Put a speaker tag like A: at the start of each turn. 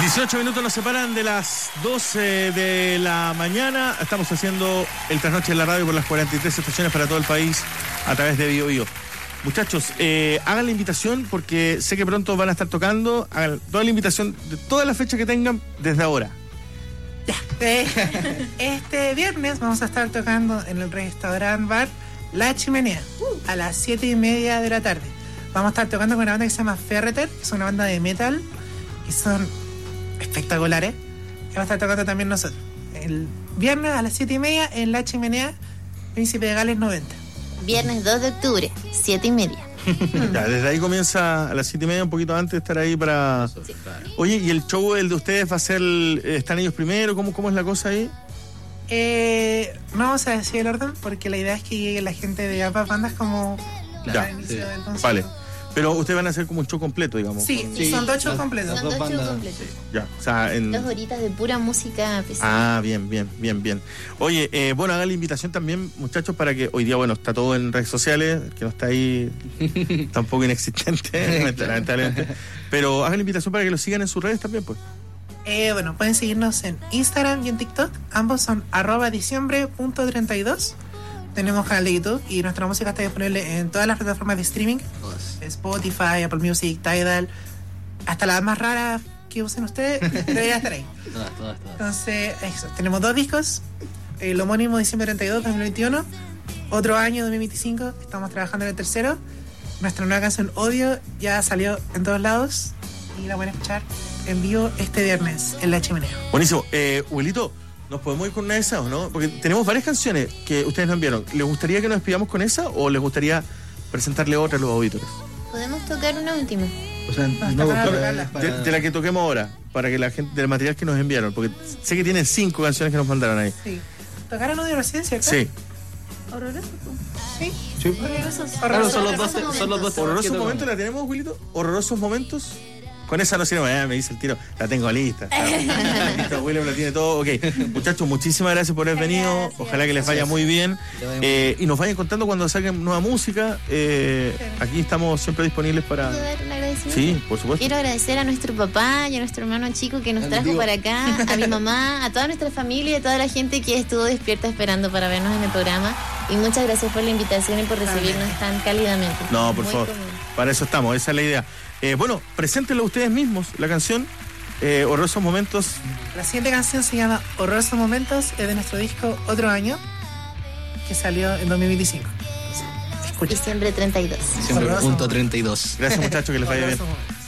A: 18 minutos nos separan de las 12 de la mañana. Estamos haciendo el Trasnoche en la radio por las 43 estaciones para todo el país a través de Bio Bio. Muchachos, hagan la invitación porque sé que pronto van a estar tocando. Hagan toda la invitación de todas las fechas que tengan desde ahora.
B: Ya. Este viernes vamos a estar tocando en el restaurant bar La Chimenea a las 7:30 de la tarde. Vamos a estar tocando con una banda que se llama Ferreter, que es una banda de metal, que son espectaculares. Y vamos a estar tocando también nosotros. El viernes a las 7:30 en La Chimenea, Príncipe de Gales 90.
C: Viernes 2 de octubre, 7:30.
A: Ya, desde ahí comienza a las 7:30, un poquito antes de estar ahí para...
C: Sí.
A: Oye, ¿y el show, el de ustedes, va a ser... ¿Están ellos primero? ¿Cómo es la cosa ahí?
B: No vamos a decir el orden porque la idea es que llegue la gente de ambas bandas como
A: Ya,
B: al inicio del concierto.
A: Vale. Pero ustedes van a hacer como un show completo, digamos.
B: Sí,
C: Sí,
B: son 2 shows completos.
C: Son 2 shows completos.
A: Ya, o sea,
C: 2 horitas de pura música pesada.
A: Ah, bien. Oye, bueno, hagan la invitación también, muchachos, para que hoy día, bueno, está todo en redes sociales, que no está ahí, está un poco inexistente, lamentablemente. Pero hagan la invitación para que lo sigan en sus redes también, pues.
B: Bueno, pueden seguirnos en Instagram y en TikTok. Ambos son @diciembre.32. Tenemos canal de YouTube y nuestra música está disponible en todas las plataformas de streaming. Spotify, Apple Music, Tidal, hasta las más raras que usen ustedes, debería estar ahí.
D: Todas.
B: Entonces, eso. Tenemos 2 discos. El homónimo Diciembre 32, 2021. Otro año, 2025. Estamos trabajando en el tercero. Nuestra nueva canción Odio ya salió en todos lados y la pueden escuchar en vivo este viernes en La Chimenea.
A: Buenísimo. Huelito, ¿nos podemos ir con una de esas o no? Porque tenemos varias canciones que ustedes nos enviaron. ¿Les gustaría que nos despidamos con esa o les gustaría presentarle otra a los auditores?
C: Podemos tocar una última.
D: O sea,
A: De la que toquemos ahora, para que la gente, del material que nos enviaron, porque sé que tienen 5 canciones que nos mandaron ahí.
B: Sí. ¿Tocaron Odio recién, cierto?
A: Sí.
B: ¿Horroroso? Sí.
C: Horrorosos.
D: Claro, son los dos.
A: ¿Horrorosos momentos la tenemos, Wilito? ¿Horrorosos momentos? Con esa no sirve, me dice el tiro, la tengo lista. Listo, William lo tiene todo. Ok, muchachos, muchísimas gracias por haber venido.
C: Gracias.
A: Ojalá que les vaya muy bien. Y nos vayan contando cuando saquen nueva música. Aquí estamos siempre disponibles para...
C: ¿Puedo dar un agradecimiento?
A: Sí, por supuesto.
C: Quiero agradecer a nuestro papá y a nuestro hermano chico que nos trajo para acá, a mi mamá, a toda nuestra familia y a toda la gente que estuvo despierta esperando para vernos en el programa. Y muchas gracias por la invitación y por recibirnos tan cálidamente.
A: No, por
C: Muy
A: favor.
C: común.
A: Para eso estamos, esa es la idea. Bueno, preséntenlo ustedes mismos, la canción Horrorosos Momentos.
B: La siguiente canción se llama Horrorosos Momentos, es de nuestro disco Otro Año, que salió en 2025. Escuchen.
C: Diciembre 32.
D: Diciembre.32.
A: Gracias, muchachos, que les vaya bien.
B: Horrorosos Momentos.